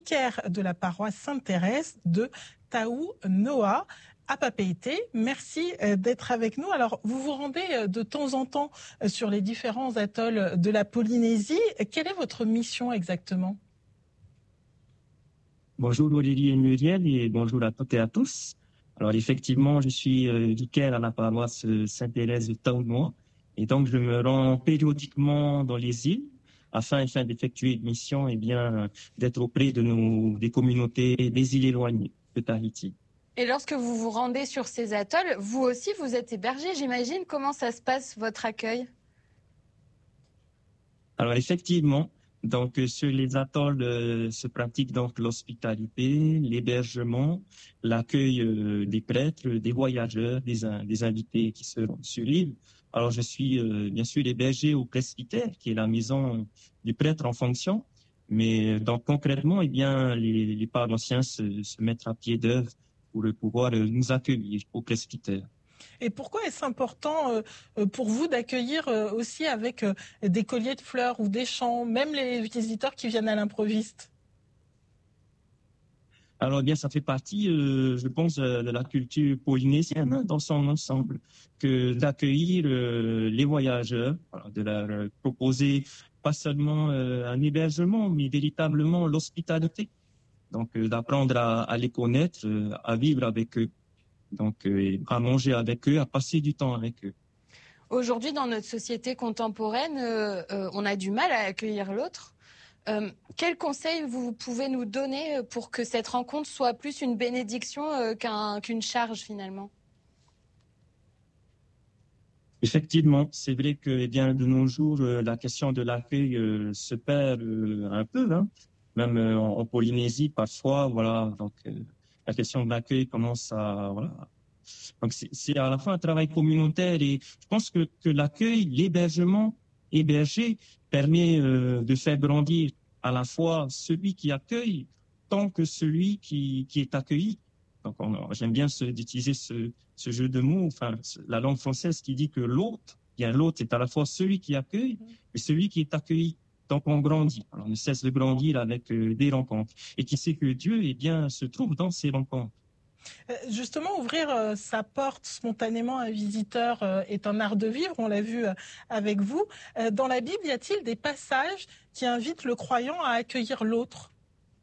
vicaire de la paroisse Sainte-Thérèse de Taou-Noa à Papeete. Merci d'être avec nous. Alors, vous vous rendez de temps en temps sur les différents atolls de la Polynésie. Quelle est votre mission exactement? Bonjour Aurélie et Muriel et bonjour à toutes et à tous. Alors effectivement, je suis vicaire à la paroisse Sainte-Thérèse de Taou-Noa et donc je me rends périodiquement dans les îles afin d'effectuer une mission et bien d'être auprès des communautés des îles éloignées de Tahiti. Et lorsque vous vous rendez sur ces atolls, vous aussi vous êtes hébergé, j'imagine. Comment ça se passe votre accueil? Alors effectivement, donc sur les atolls se pratique donc l'hospitalité, l'hébergement, l'accueil des prêtres, des voyageurs, des invités qui seront sur l'île. Alors je suis bien sûr hébergé au presbytère, qui est la maison du prêtre en fonction. Mais donc concrètement, eh bien les paroissiens se mettent à pied d'œuvre pour pouvoir nous accueillir au presbytère. Et pourquoi est-ce important pour vous d'accueillir aussi avec des colliers de fleurs ou des chants, même les visiteurs qui viennent à l'improviste? Alors, eh bien, ça fait partie, je pense, de la culture polynésienne dans son ensemble, que d'accueillir les voyageurs, voilà, de leur proposer pas seulement un hébergement, mais véritablement l'hospitalité. Donc, d'apprendre à les connaître, à vivre avec eux, donc à manger avec eux, à passer du temps avec eux. Aujourd'hui, dans notre société contemporaine, on a du mal à accueillir l'autre. Quels conseils vous pouvez nous donner pour que cette rencontre soit plus une bénédiction qu'une charge finalement? Effectivement, c'est vrai que eh bien, de nos jours, la question de l'accueil se perd un peu, hein. Même en Polynésie, parfois, voilà, donc la question de l'accueil commence à... Voilà. Donc c'est à la fois un travail communautaire et je pense que l'accueil, l'hébergement, héberger, permet de faire grandir à la fois celui qui accueille tant que celui qui est accueilli. Donc j'aime bien d'utiliser ce jeu de mots, enfin la langue française qui dit que l'autre, bien l'autre est à la fois celui qui accueille et celui qui est accueilli. Donc on grandit, alors on ne cesse de grandir avec des rencontres. Et qui sait que Dieu eh bien, se trouve dans ces rencontres. Justement, ouvrir sa porte spontanément à un visiteur est un art de vivre, on l'a vu avec vous. Dans la Bible, y a-t-il des passages qui invitent le croyant à accueillir l'autre?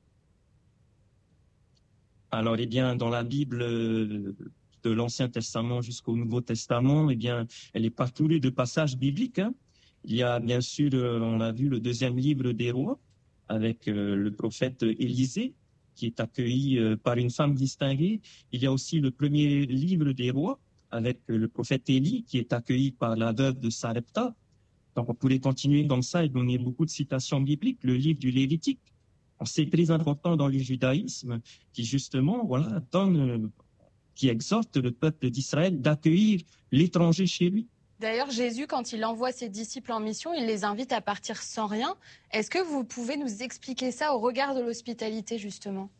Alors, eh bien, dans la Bible, de l'Ancien Testament jusqu'au Nouveau Testament, eh bien, elle est parcourue de passages bibliques, hein. Il y a bien sûr, on a vu le deuxième livre des rois avec le prophète Élisée, qui est accueilli par une femme distinguée. Il y a aussi le premier livre des rois avec le prophète Élie, qui est accueilli par la veuve de Sarepta. Donc, on pourrait continuer comme ça et donner beaucoup de citations bibliques. Le livre du Lévitique, c'est très important dans le judaïsme, qui justement, voilà, qui exhorte le peuple d'Israël d'accueillir l'étranger chez lui. D'ailleurs, Jésus, quand il envoie ses disciples en mission, il les invite à partir sans rien. Est-ce que vous pouvez nous expliquer ça au regard de l'hospitalité, justement?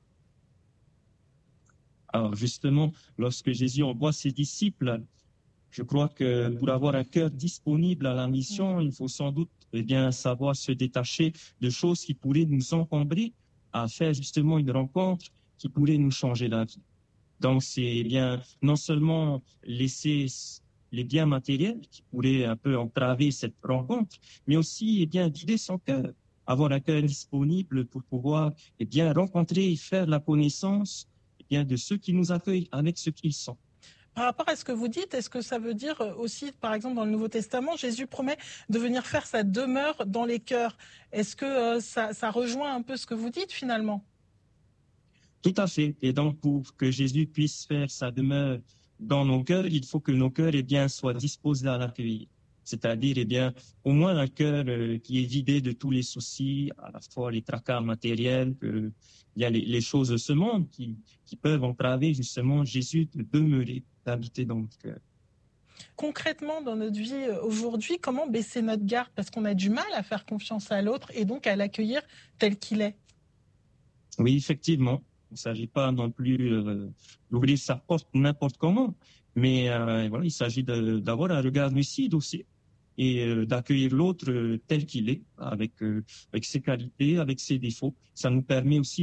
Alors, justement, lorsque Jésus envoie ses disciples, je crois que pour avoir un cœur disponible à la mission, il faut sans doute eh bien, savoir se détacher de choses qui pourraient nous encombrer à faire justement une rencontre qui pourrait nous changer la vie. Donc, c'est eh bien non seulement laisser les biens matériels qui pourraient un peu entraver cette rencontre, mais aussi eh bien vider son cœur, avoir un cœur disponible pour pouvoir eh bien rencontrer et faire la connaissance eh bien de ceux qui nous accueillent avec ce qu'ils sont. Par rapport à ce que vous dites, est-ce que ça veut dire aussi, par exemple, dans le Nouveau Testament, Jésus promet de venir faire sa demeure dans les cœurs? Est-ce que ça rejoint un peu ce que vous dites finalement? Tout à fait. Et donc, pour que Jésus puisse faire sa demeure dans nos cœurs, il faut que nos cœurs eh bien, soient disposés à l'accueillir. C'est-à-dire, eh bien, au moins un cœur qui est vidé de tous les soucis, à la fois les tracas matériels, il y a les choses de ce monde qui peuvent entraver justement Jésus de demeurer, d'habiter dans notre cœur. Concrètement, dans notre vie aujourd'hui, comment baisser notre garde? Parce qu'on a du mal à faire confiance à l'autre et donc à l'accueillir tel qu'il est. Oui, effectivement. Il ne s'agit pas non plus d'ouvrir sa porte n'importe comment, mais voilà, il s'agit d'avoir un regard lucide aussi, et d'accueillir l'autre tel qu'il est, avec ses qualités, avec ses défauts. Ça nous permet aussi